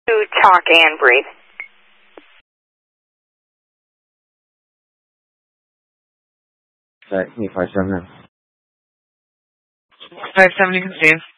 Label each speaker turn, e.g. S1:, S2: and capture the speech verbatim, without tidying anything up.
S1: To talk and breathe.
S2: Right, me five seven.
S3: five seven, you can see.